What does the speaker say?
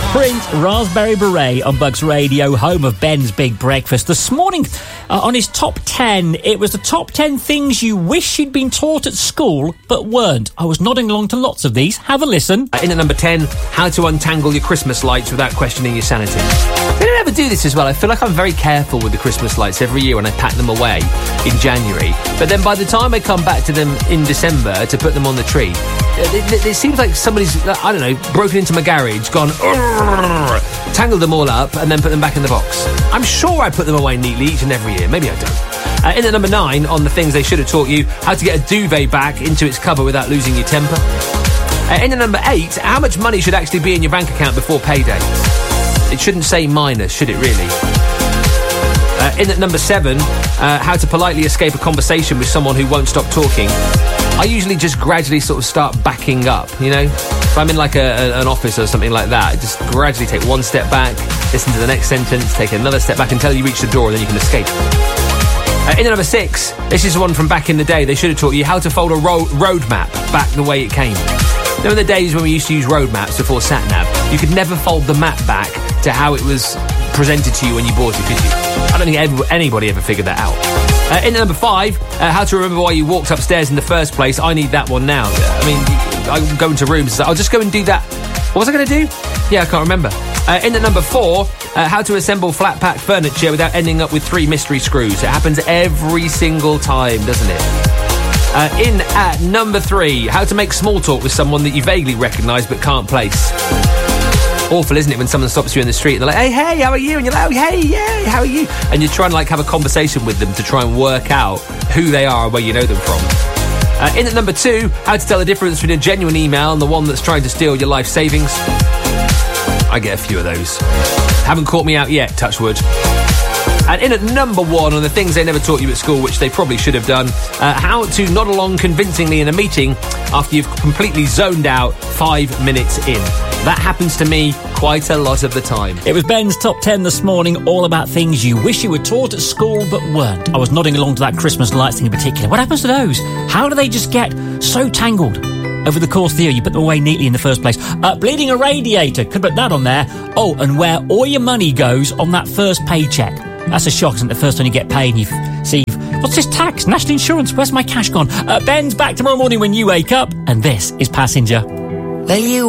Prince, Raspberry Beret on Bugs Radio, home of Ben's Big Breakfast. This morning, on his top 10, it was the top 10 things you wish you'd been taught at school but weren't. I was nodding along to lots of these. Have a listen. In at number 10, how to untangle your Christmas lights without questioning your sanity. They don't ever do this as well. I feel like I'm very careful with the Christmas lights every year when I pack them away in January. But then by the time I come back to them in December to put them on the tree, it seems like somebody's, I don't know, broken into my garage, gone, tangled them all up and then put them back in the box. I'm sure I put them away neatly each and every year. Maybe I don't. In at number 9, on the things they should have taught you, how to get a duvet back into its cover without losing your temper. In at number 8, how much money should actually be in your bank account before payday? It shouldn't say minus, should it really? In at number 7, how to politely escape a conversation with someone who won't stop talking. I usually just gradually sort of start backing up, you know? If I'm in like an office or something like that, just gradually take one step back, listen to the next sentence, take another step back until you reach the door and then you can escape. In at number 6, this is one from back in the day. They should have taught you how to fold a road map back the way it came. You know, in the days when we used to use road maps before SatNav, you could never fold the map back to how it was presented to you when you bought it, could you? I don't think anybody ever figured that out. In at number 5, how to remember why you walked upstairs in the first place. I need that one now. I mean, I go into rooms and say, I'll just go and do that. What was I going to do? Yeah, I can't remember. In at number 4, how to assemble flat-pack furniture without ending up with 3 mystery screws. It happens every single time, doesn't it? In at number 3, how to make small talk with someone that you vaguely recognise but can't place. Awful, isn't it, when someone stops you in the street and they're like, hey, how are you? And you're like, oh, hey, yeah, how are you? And you're trying to, like, have a conversation with them to try and work out who they are and where you know them from. In at number 2, how to tell the difference between a genuine email and the one that's trying to steal your life savings. I get a few of those. Haven't caught me out yet, touch wood. And in at number 1, on the things they never taught you at school, which they probably should have done, how to nod along convincingly in a meeting after you've completely zoned out 5 minutes in. That happens to me quite a lot of the time. It was Ben's Top 10 this morning, all about things you wish you were taught at school but weren't. I was nodding along to that Christmas lights thing in particular. What happens to those? How do they just get so tangled over the course of the year? You put them away neatly in the first place. Bleeding a radiator, could put that on there. Oh, and where all your money goes on that first paycheck. That's a shock, isn't it? The first time you get paid and you see, what's this tax? National insurance? Where's my cash gone? Ben's back tomorrow morning when you wake up. And this is Passenger. Well, you